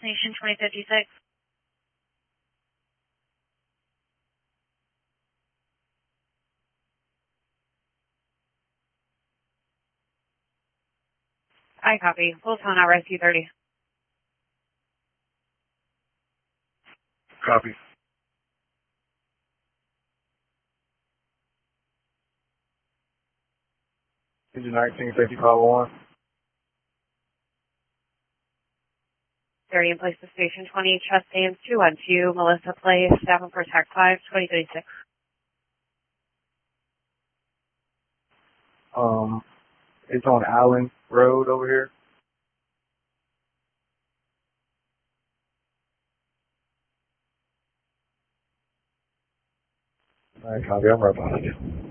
destination 2056. I copy. Full tone out rescue 30. Copy. Engine 19, safety call 1. 30 in place to station 20, Chastain's 212, Melissa Place, staff and protect 5, 2036. It's on Allen Road over here. Alright, copy. I'm right behind you.